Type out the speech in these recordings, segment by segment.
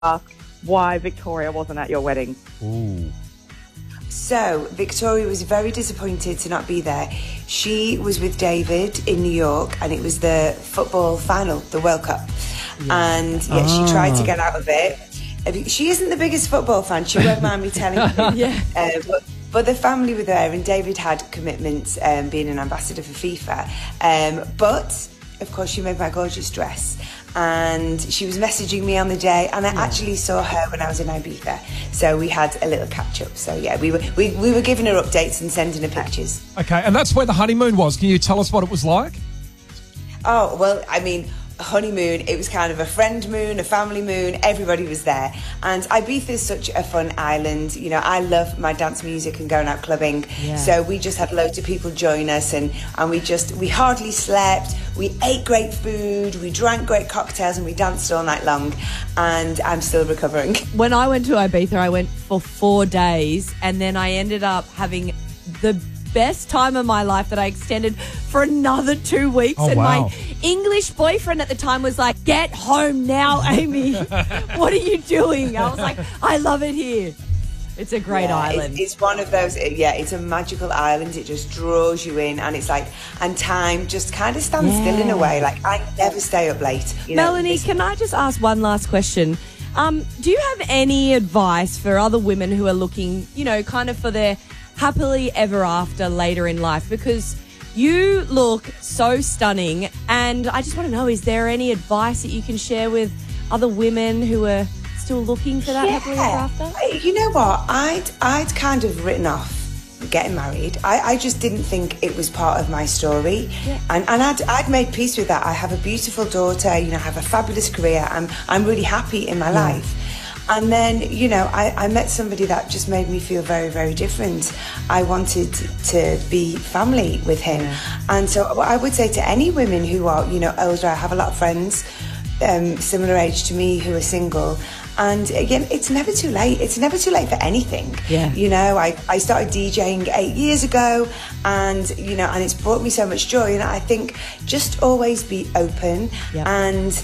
ask why Victoria wasn't at your wedding. Ooh. So, Victoria was very disappointed to not be there. She was with David in New York, and it was the football final, the World Cup. Yeah. And she tried to get out of it. She isn't the biggest football fan, she won't mind me telling you. But the family were there, and David had commitments being an ambassador for FIFA. But, of course, she made my gorgeous dress. And she was messaging me on the day, and I actually saw her when I was in Ibiza. So we had a little catch up. So yeah, we were giving her updates and sending her pictures. Okay, and that's where the honeymoon was. Can you tell us what it was like? Oh, well, I mean, honeymoon, it was kind of a friend moon, a family moon, everybody was there. And Ibiza is such a fun island. You know, I love my dance music and going out clubbing. Yeah. So we just had loads of people join us, and we hardly slept. We ate great food, we drank great cocktails, and we danced all night long. And I'm still recovering. When I went to Ibiza, I went for 4 days, and then I ended up having the best time of my life that I extended for another 2 weeks. Oh, and wow. My English boyfriend at the time was like, "Get home now, Amy. What are you doing?" I was like, "I love it here. It's a great island." It's one of those, it's a magical island. It just draws you in, and it's like, and time just kind of stands still in a way. Like, I never stay up late. Melanie, can I just ask one last question? Do you have any advice for other women who are looking, kind of for their happily ever after later in life? Because you look so stunning, and I just want to know, is there any advice that you can share with other women who are still looking for that happily ever after? You know what? I'd kind of written off getting married. I just didn't think it was part of my story. Yeah. And I'd made peace with that. I have a beautiful daughter, I have a fabulous career. I'm really happy in my life. And then, I met somebody that just made me feel very, very different. I wanted to be family with him. And so I would say to any women who are, older, I have a lot of friends similar age to me who are single. And again, it's never too late. It's never too late for anything. Yeah. I started DJing 8 years ago, and and it's brought me so much joy. And I think just always be open and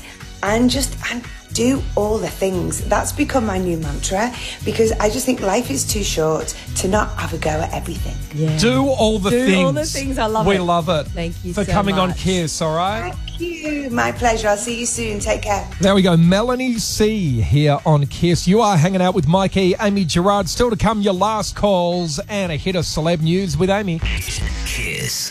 do all the things. That's become my new mantra, because I just think life is too short to not have a go at everything. Yeah. Do all the things. Do all the things. I love it. We love it. Thank you for so coming much. on Kiss, all right? Thank you. My pleasure. I'll see you soon. Take care. There we go. Melanie C here on Kiss. You are hanging out with Mike E, Amy Gerard. Still to come, your last calls and a hit of celeb news with Amy. Kiss.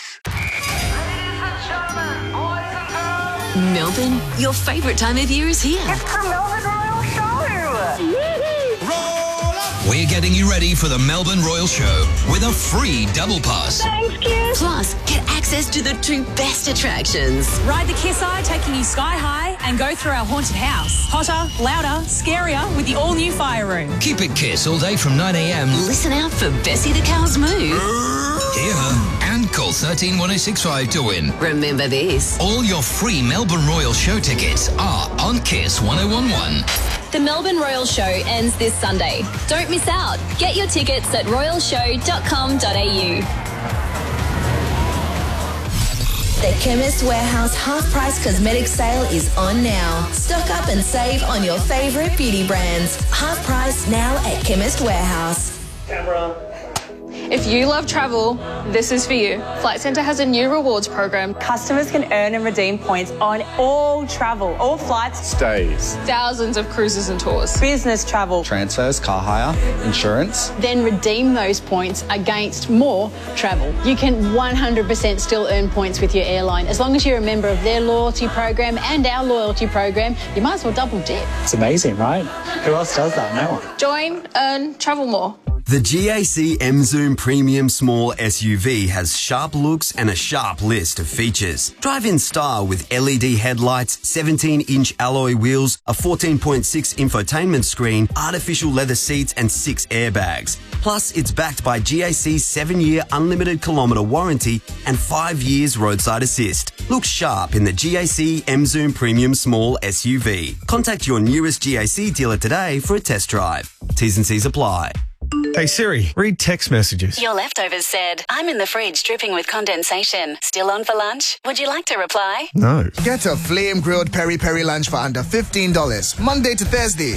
Melbourne, your favourite time of year is here. It's the Melbourne Royal Show. We're getting you ready for the Melbourne Royal Show with a free double pass. Thanks, Kiss. Plus, get access to the 2 best attractions. Ride the Kiss Eye, taking you sky high, and go through our haunted house. Hotter, louder, scarier with the all-new fire room. Keep it Kiss all day from 9 a.m. Listen out for Bessie the Cow's move. Hear her and call 131065 to win. Remember this, all your free Melbourne Royal Show tickets are on Kiss 1011. The Melbourne Royal Show ends this Sunday. Don't miss out. Get your tickets at royalshow.com.au. The Chemist Warehouse half-price cosmetic sale is on now. Stock up and save on your favourite beauty brands. Half price now at Chemist Warehouse. Camera. If you love travel, this is for you. Flight Centre has a new rewards program. Customers can earn and redeem points on all travel, all flights, stays, thousands of cruises and tours, business travel, transfers, car hire, insurance. Then redeem those points against more travel. You can 100% still earn points with your airline. As long as you're a member of their loyalty program and our loyalty program, you might as well double dip. It's amazing, right? Who else does that? No one. Join, earn, travel more. The GAC M-Zoom Premium Small SUV has sharp looks and a sharp list of features. Drive in style with LED headlights, 17-inch alloy wheels, a 14.6 infotainment screen, artificial leather seats and 6 airbags. Plus, it's backed by GAC's 7-year unlimited kilometre warranty and 5 years roadside assist. Look sharp in the GAC M-Zoom Premium Small SUV. Contact your nearest GAC dealer today for a test drive. T's and C's apply. Hey Siri, read text messages. Your leftovers said, I'm in the fridge dripping with condensation. Still on for lunch? Would you like to reply? No. Get a flame grilled peri peri lunch for under $15, Monday to Thursday.